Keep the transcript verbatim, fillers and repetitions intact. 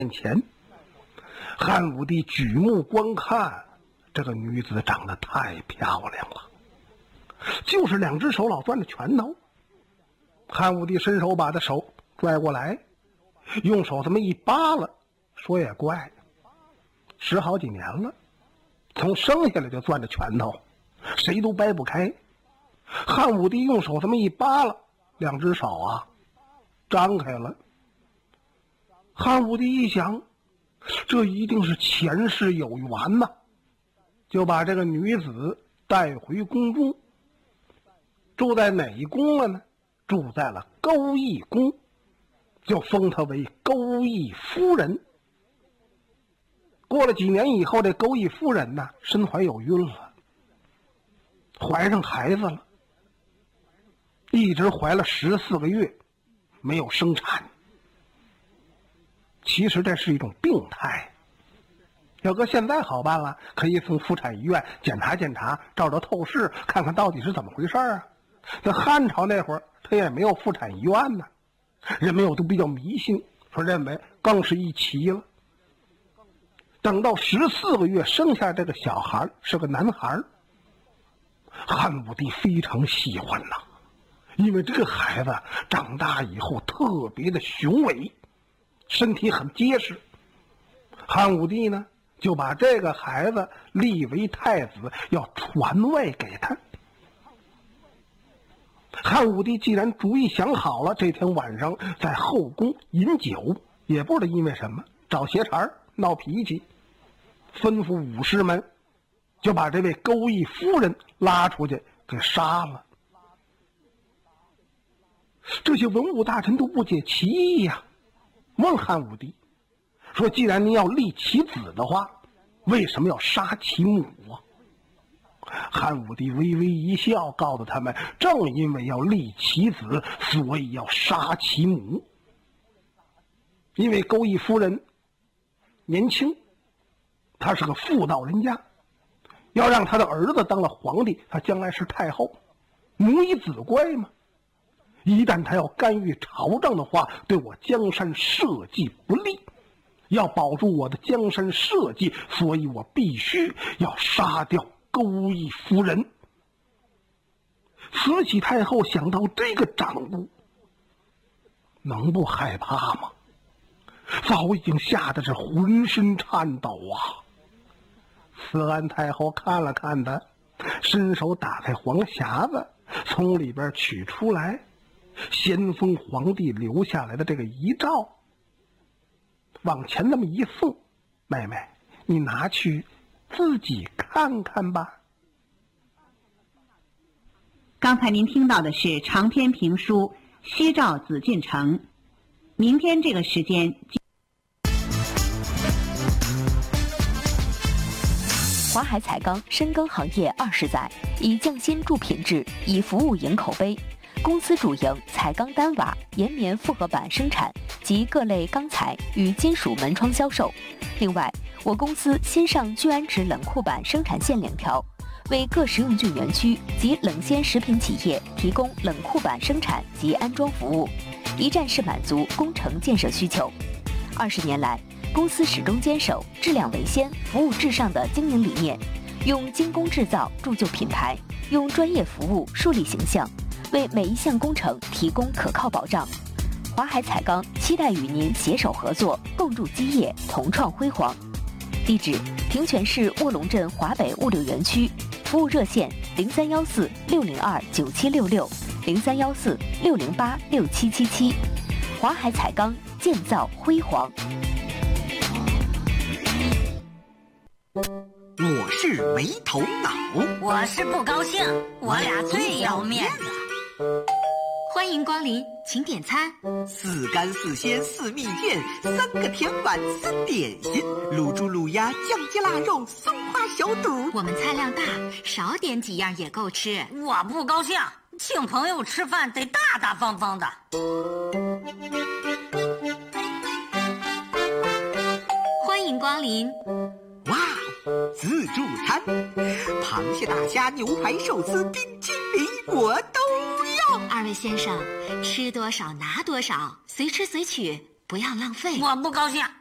前。汉武帝举目观看，这个女子长得太漂亮了，就是两只手老攥着拳头。汉武帝伸手把她手拽过来，用手这么一扒拉，说也怪，十好几年了，从生下来就攥着拳头，谁都掰不开。汉武帝用手这么一扒拉，两只手啊张开了。汉武帝一想，这一定是前世有缘呐，就把这个女子带回宫中。住在哪一宫了呢？住在了钩弋宫，就封她为钩弋夫人。过了几年以后，这钩弋夫人呢身怀有孕了，怀上孩子了，一直怀了十四个月没有生产。其实这是一种病态，要搁现在好办了，可以从妇产医院检查检查，照着透视看看到底是怎么回事啊。在汉朝那会儿，他也没有妇产医院呢，人们又都比较迷信，说认为更是一奇了。等到十四个月生下这个小孩，是个男孩，汉武帝非常喜欢呐，因为这个孩子长大以后特别的雄伟，身体很结实。汉武帝呢就把这个孩子立为太子，要传位给他。汉武帝既然主意想好了，这天晚上在后宫饮酒，也不知道因为什么找邪茬闹脾气，吩咐武士们就把这位钩弋夫人拉出去给杀了。这些文武大臣都不解其意呀、啊，问汉武帝说，既然您要立其子的话，为什么要杀其母啊？汉武帝微微一笑，告诉他们，正因为要立其子，所以要杀其母。因为钩弋夫人年轻，她是个妇道人家，要让他的儿子当了皇帝，他将来是太后，母以子贵嘛。一旦他要干预朝政的话，对我江山社稷不利，要保住我的江山社稷，所以我必须要杀掉钩弋夫人。慈禧太后想到这个掌握，能不害怕吗？早已经吓得是浑身颤抖啊。慈安太后看了看他，伸手打开黄匣子，从里边取出来咸丰皇帝留下来的这个遗诏，往前那么一送，妹妹你拿去自己看看吧。 刚才您听到的是长篇评书《西诏紫禁城》。明天这个时间， 华海彩钢深耕行业二十载，以匠心铸品质，以服务赢口碑。公司主营彩钢单瓦、岩棉复合板生产及各类钢材与金属门窗销售。另外，我公司新上聚氨酯冷库板生产线两条，为各食用菌园区及冷鲜食品企业提供冷库板生产及安装服务，一站式满足工程建设需求。二十年来，公司始终坚守质量为先、服务至上的经营理念，用精工制造铸就品牌，用专业服务树立形象，为每一项工程提供可靠保障。华海彩钢期待与您携手合作，共筑基业，同创辉煌。地址：平泉市卧龙镇华北物流园区，服务热线零三幺四六零二九七六六零三幺四六零八六七七七。华海彩钢，建造辉煌。 我是没头脑， 我是不高兴，我俩最要面子。 欢迎光临，请点餐。 四干四鲜四蜜饯，三个甜碗三点心，卤猪卤鸭酱鸡腊肉松花小肚。 我们菜量大，少点几样也够吃。 我不高兴，请朋友吃饭得大大方方的。 欢迎光临。 哇，自助餐，螃蟹、大虾、牛排、寿司、冰淇淋，我都要。 二位先生，吃多少拿多少，随吃随取，不要浪费。 我不高兴。